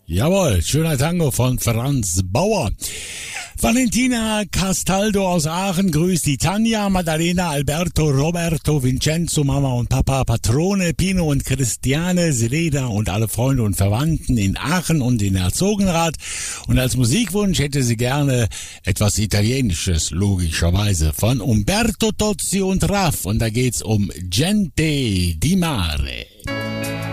Jawohl, schöner Tango von Franz Bauer. Valentina Castaldo aus Aachen grüßt die Tanja, Maddalena, Alberto, Roberto, Vincenzo, Mama und Papa, Patrone, Pino und Christiane, Seleda und alle Freunde und Verwandten in Aachen und in Herzogenrath. Und als Musikwunsch hätte sie gerne etwas Italienisches, logischerweise, von Umberto Tozzi und Raff. Und da geht's um Gente di Mare.